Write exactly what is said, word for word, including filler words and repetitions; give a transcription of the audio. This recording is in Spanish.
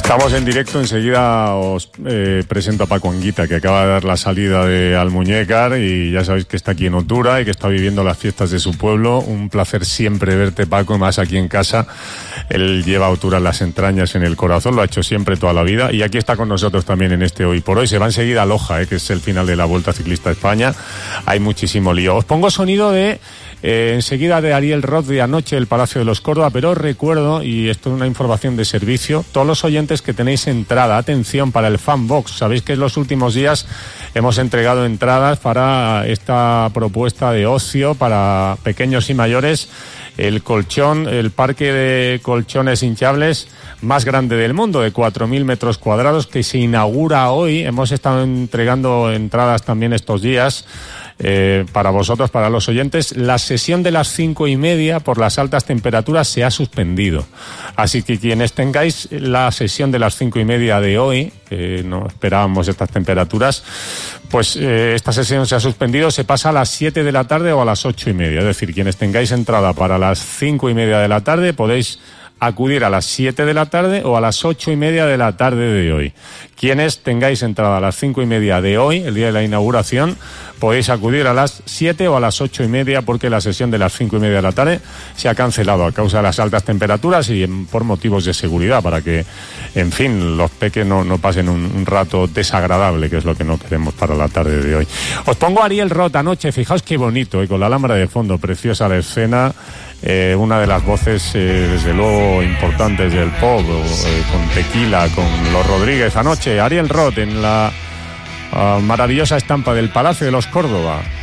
Estamos en directo, enseguida os eh, presento a Paco Anguita, que acaba de dar la salida de Almuñécar y ya sabéis que está aquí en Otura y que está viviendo las fiestas de su pueblo. Un placer siempre verte, Paco, más aquí en casa. Él lleva a Otura en las entrañas, en el corazón, lo ha hecho siempre toda la vida y aquí está con nosotros también en este Hoy por Hoy. Se va enseguida a Loja, eh, que es el final de la Vuelta Ciclista a España. Hay muchísimo lío. Os pongo sonido de... Eh, enseguida de Ariel Roth de anoche del Palacio de los Córdoba, pero os recuerdo, y esto es una información de servicio, todos los oyentes que tenéis entrada, atención, para el Fanbox. Sabéis que en los últimos días hemos entregado entradas para esta propuesta de ocio para pequeños y mayores, el colchón, el parque de colchones hinchables más grande del mundo, de cuatro mil metros cuadrados, que se inaugura hoy. Hemos estado entregando entradas también estos días. Eh, para vosotros, para los oyentes. La sesión de las cinco y media por las altas temperaturas se ha suspendido, así que quienes tengáis la sesión de las cinco y media de hoy, eh, no esperábamos estas temperaturas, pues eh, esta sesión se ha suspendido, se pasa a las siete de la tarde o a las ocho y media, es decir, quienes tengáis entrada para las cinco y media de la tarde podéis acudir a las siete de la tarde o a las ocho y media de la tarde de hoy. Quienes tengáis entrada a las cinco y media de hoy, el día de la inauguración, podéis acudir a las siete o a las ocho y media porque la sesión de las cinco y media de la tarde se ha cancelado a causa de las altas temperaturas y en, por motivos de seguridad, para que, en fin, los peques no, no pasen un, un rato desagradable, que es lo que no queremos para la tarde de hoy. Os pongo a Ariel Roth anoche, fijaos qué bonito, eh, con la Alhambra de fondo, preciosa la escena. Eh, una de las voces, eh, desde luego, importantes del pop, eh, con Tequila, con Los Rodríguez anoche. Ariel Roth en la uh, maravillosa estampa del Palacio de los Córdoba.